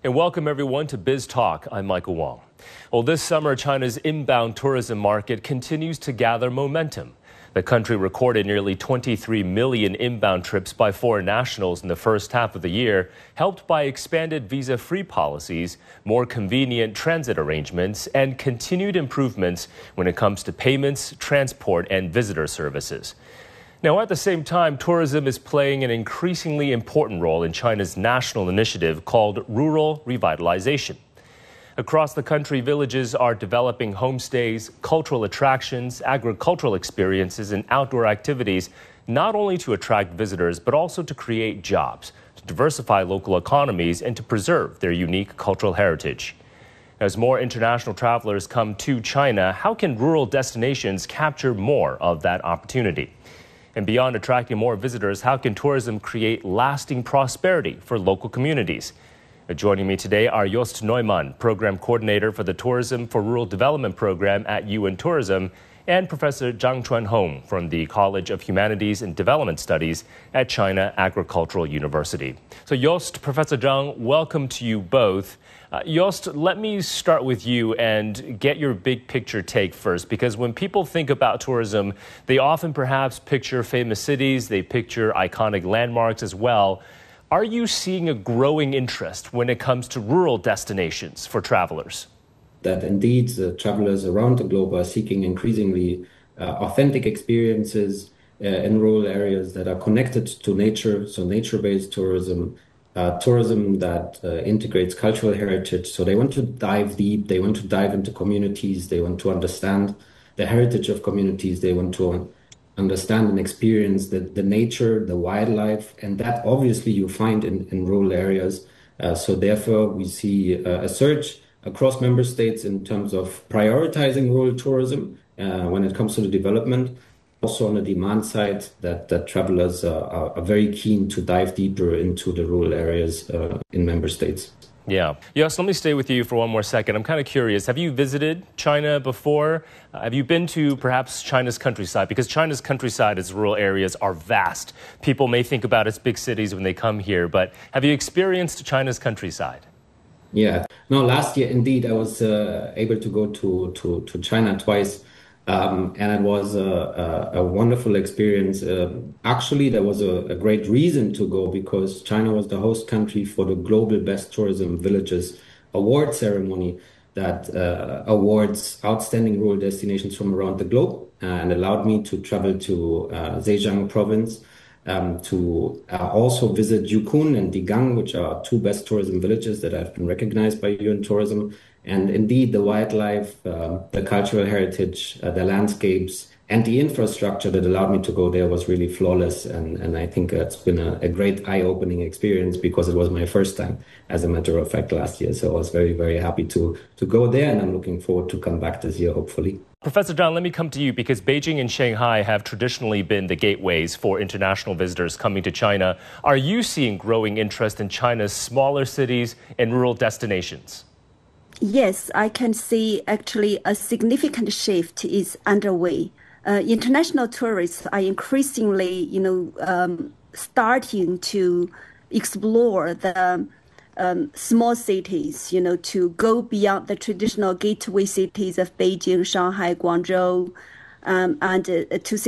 And welcome everyone to Biz Talk. I'm Michael Wong. Well, this summer, China's inbound tourism market continues to gather momentum. The country recorded nearly 23 million inbound trips by foreign nationals in the first half of the year, helped by expanded visa-free policies, more convenient transit arrangements, and continued improvements when it comes to payments, transport, and visitor services. Now, at the same time, tourism is playing an increasingly important role in China's national initiative called Rural Revitalization. Across the country, villages are developing homestays, cultural attractions, agricultural experiences, and outdoor activities, not only to attract visitors, but also to create jobs, to diversify local economies, and to preserve their unique cultural heritage. As more international travelers come to China, how can rural destinations capture more of that opportunity? And beyond attracting more visitors, how can tourism create lasting prosperity for local communities? Joining me today are Jost Neumann, Program Coordinator for the Tourism for Rural Development Program at UN Tourism, and Professor Zhang Chuanhong from the College of Humanities and Development Studies at China Agricultural University. So Jost, Professor Zhang, welcome to you both. Jost, let me start with you and get your big picture take first, because when people think about tourism, they often perhaps picture famous cities, they picture iconic landmarks as well. Are you seeing a growing interest when it comes to rural destinations for travelers? That indeed the travelers around the globe are seeking increasingly authentic experiences in rural areas that are connected to nature, so nature-based tourism, tourism that integrates cultural heritage. So they want to dive deep, they want to dive into communities, they want to understand the heritage of communities, they want to understand and experience the nature, the wildlife, and that obviously you find in rural areas. So therefore, we see a surge across member states in terms of prioritizing rural tourism when it comes to the development. Also on the demand side, that travelers are very keen to dive deeper into the rural areas in member states. Yeah. Yes, let me stay with you for one more second. I'm kind of curious. Have you visited China before? Have you been to perhaps China's countryside? Because China's countryside, its rural areas are vast. People may think about its big cities when they come here, but have you experienced China's countryside? Yeah. No, last year, indeed, I was able to go to China twice. And it was a wonderful experience. Actually, there was a great reason to go because China was the host country for the Global Best Tourism Villages award ceremony that awards outstanding rural destinations from around the globe and allowed me to travel to Zhejiang province, to also visit Yukun and Digang, which are two best tourism villages that have been recognized by UN Tourism. And indeed, the wildlife, the cultural heritage, the landscapes, and the infrastructure that allowed me to go there was really flawless. And I think it's been a great eye-opening experience because it was my first time, as a matter of fact, last year. So I was very, very happy to go there, and I'm looking forward to come back this year, hopefully. Professor Zhang, let me come to you because Beijing and Shanghai have traditionally been the gateways for international visitors coming to China. Are you seeing growing interest in China's smaller cities and rural destinations? Yes, I can see actually a significant shift is underway. International tourists are increasingly, starting to explore the small cities, to go beyond the traditional gateway cities of Beijing, Shanghai, Guangzhou, and to see